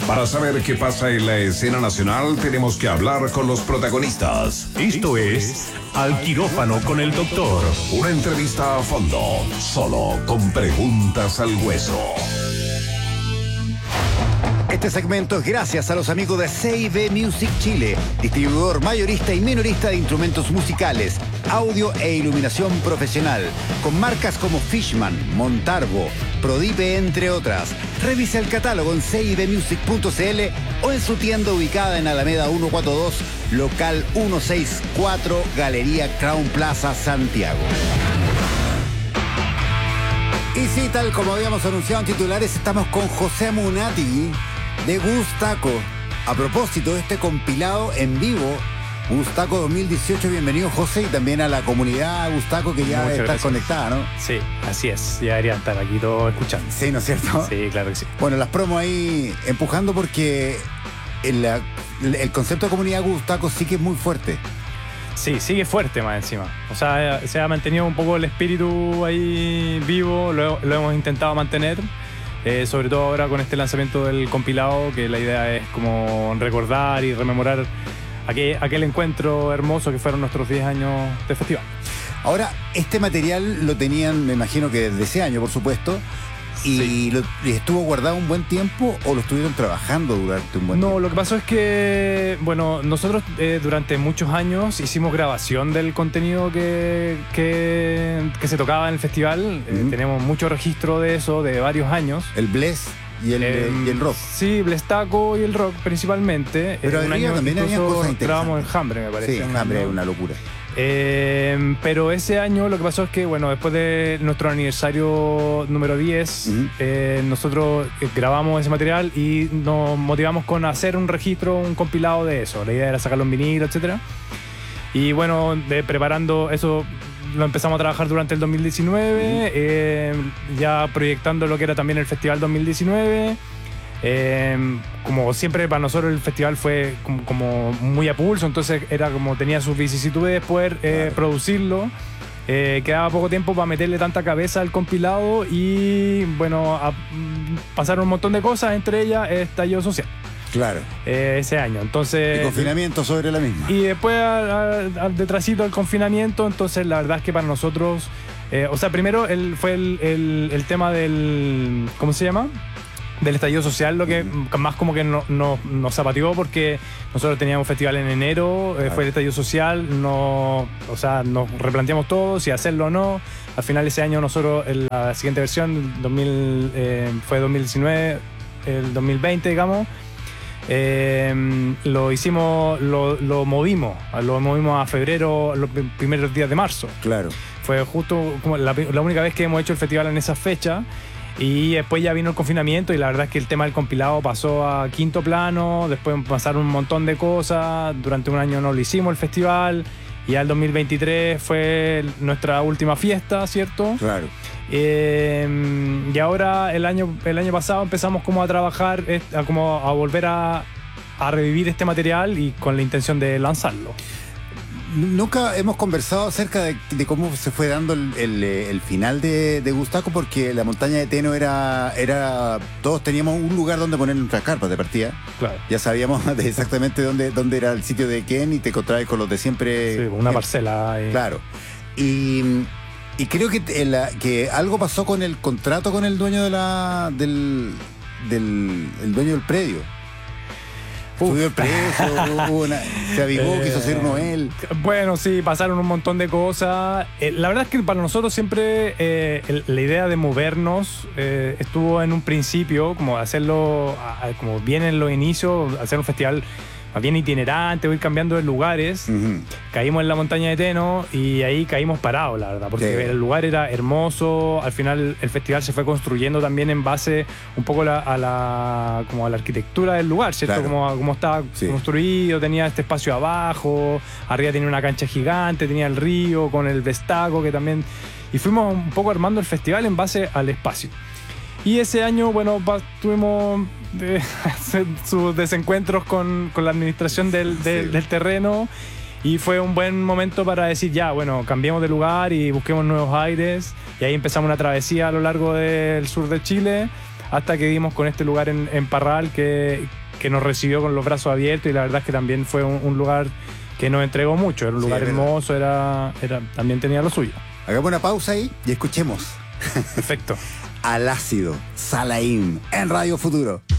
Para saber qué pasa en la escena nacional, tenemos que hablar con los protagonistas. Esto es Al Quirófano con el Doctor. Una entrevista a fondo, solo con preguntas al hueso. Este segmento es gracias a los amigos de C&B Music Chile, distribuidor mayorista y minorista de instrumentos musicales, audio e iluminación profesional, con marcas como Fishman, Montarbo, Prodipe, entre otras. Revisa el catálogo en cibmusic.cl o en su tienda ubicada en Alameda 142, local 164, Galería Crown Plaza, Santiago. Y sí, tal como habíamos anunciado en titulares, estamos con José Munati de Gustaco. A propósito de este compilado en vivo, Gustaco 2018, bienvenido José, y también a la comunidad Gustaco que ya está conectada, ¿no? Sí, así es, ya deberían estar aquí todos escuchando. Sí, ¿no es cierto? Sí, claro que sí. Bueno, las promos ahí empujando porque el concepto de comunidad Gustaco sí que es muy fuerte. Sí, sigue fuerte más encima. O sea, se ha mantenido un poco el espíritu ahí vivo, lo hemos intentado mantener. Sobre todo ahora con este lanzamiento del compilado, que la idea es como recordar y rememorar aquel encuentro hermoso que fueron nuestros 10 años de festival. Ahora, este material lo tenían, me imagino que desde ese año, por supuesto, y sí. ¿Les estuvo guardado un buen tiempo o lo estuvieron trabajando durante un buen tiempo? No, lo que pasó es que, bueno, nosotros durante muchos años hicimos grabación del contenido que se tocaba en el festival. Tenemos mucho registro de eso, de varios años. El Bless y el rock. Sí, Blestaco y el rock principalmente. Pero también había cosas interesantes. Grabamos en Hambre, me parece. Sí, en Hambre es una locura. Pero ese año lo que pasó es que, bueno, después de nuestro aniversario número 10, nosotros grabamos ese material y nos motivamos con hacer un registro, un compilado de eso. La idea era sacarlo en vinilo, etc. Y bueno, preparando eso, lo empezamos a trabajar durante el 2019, ya proyectando lo que era también el Festival 2019. Como siempre para nosotros el festival fue como muy a pulso, entonces era como tenía sus vicisitudes poder producirlo. Quedaba poco tiempo para meterle tanta cabeza al compilado y bueno, pasaron un montón de cosas, entre ellas estallido social. Claro. Ese año, entonces... El confinamiento sobre la misma. Y después al detrásito del confinamiento, entonces la verdad es que para nosotros... o sea, primero fue el tema del... ¿Cómo se llama? Del estallido social, lo que más como que nos zapateó, porque nosotros teníamos un festival en enero, fue el estallido social, o sea, nos replanteamos todo, si hacerlo o no. Al final ese año nosotros, en la siguiente versión, fue 2019, el 2020, digamos, lo hicimos, lo movimos a febrero, los primeros días de marzo. Claro. Fue justo como la única vez que hemos hecho el festival en esa fecha. Y después ya vino el confinamiento y la verdad es que el tema del compilado pasó a quinto plano. Después pasaron un montón de cosas. Durante un año no lo hicimos el festival. Y ya el 2023 fue nuestra última fiesta, ¿cierto? Claro. Y ahora el año pasado empezamos como a trabajar, como a volver a revivir este material y con la intención de lanzarlo. Nunca hemos conversado acerca de cómo se fue dando el final de Gustaco, porque la montaña de Teno era todos teníamos un lugar donde poner nuestras carpas de partida. Claro. Ya sabíamos exactamente dónde era el sitio de Ken y te encontrabas con los de siempre. Sí, una parcela. Claro. Y creo que algo pasó con el contrato con el dueño del dueño del predio. Subió el precio, se avivó, quiso ser uno él. Bueno, sí, pasaron un montón de cosas. La verdad es que para nosotros siempre la idea de movernos estuvo en un principio, como hacerlo, como bien en los inicios, hacer un festival más bien itinerante, ir cambiando de lugares. Caímos en la montaña de Teno y ahí caímos parados, la verdad, porque el lugar era hermoso. Al final el festival se fue construyendo también en base un poco a la arquitectura del lugar, ¿cierto? Claro. Como estaba construido, tenía este espacio abajo, arriba tenía una cancha gigante, tenía el río con el Blestaco que también... Y fuimos un poco armando el festival en base al espacio. Y ese año, bueno, tuvimos sus desencuentros con la administración del terreno y fue un buen momento para decir ya, bueno, cambiemos de lugar y busquemos nuevos aires. Y ahí empezamos una travesía a lo largo del sur de Chile hasta que dimos con este lugar en Parral que nos recibió con los brazos abiertos, y la verdad es que también fue un lugar que nos entregó mucho. Era un lugar hermoso, también tenía lo suyo. Hagamos una pausa ahí y escuchemos. Perfecto. Al ácido, Salaim, en Radio Futuro.